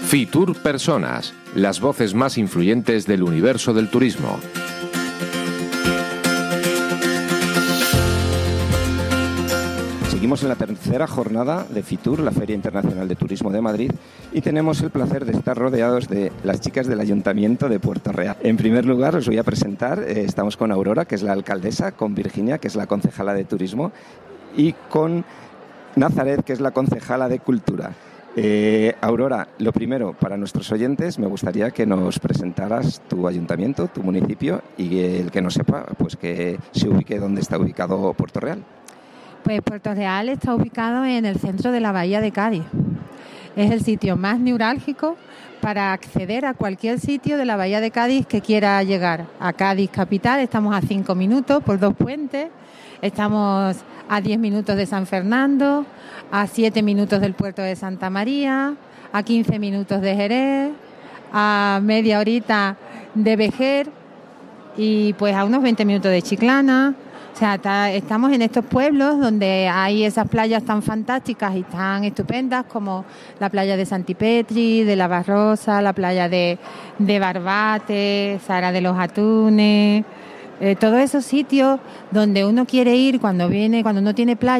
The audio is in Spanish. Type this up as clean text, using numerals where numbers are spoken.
Fitur Personas, las voces más influyentes del universo del turismo. Seguimos en la tercera jornada de Fitur, la Feria Internacional de Turismo de Madrid, y tenemos el placer de estar rodeados de las chicas del Ayuntamiento de Puerto Real. En primer lugar, os voy a presentar, estamos con Aurora, que es la alcaldesa, con Virginia, que es la concejala de Turismo, y con Nazaret, que es la concejala de Cultura. Aurora, lo primero, para nuestros oyentes, me gustaría que nos presentaras tu ayuntamiento, tu municipio, y el que no sepa, pues que se ubique donde está ubicado Puerto Real. Pues Puerto Real está ubicado en el centro de la bahía de Cádiz. Es el sitio más neurálgico para acceder a cualquier sitio de la bahía de Cádiz que quiera llegar a Cádiz capital. Estamos a 5 minutos por 2 puentes, estamos a 10 minutos de San Fernando, a 7 minutos del puerto de Santa María, a 15 minutos de Jerez, a media horita de Vejer y pues a unos 20 minutos de Chiclana. O sea, estamos en estos pueblos donde hay esas playas tan fantásticas y tan estupendas como la playa de Santipetri, de La Barrosa, la playa de Barbate, Sara de los Atunes, todos esos sitios donde uno quiere ir cuando no tiene playa.